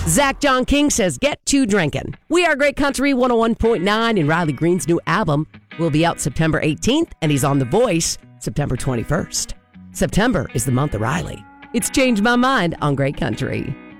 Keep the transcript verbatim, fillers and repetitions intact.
Zach John King says, get to drinking. We Are Great Country one oh one point nine, and Riley Green's new album will be out September eighteenth, and he's on The Voice September twenty-first. September is the month of Riley. It's Changed My Mind on Great Country.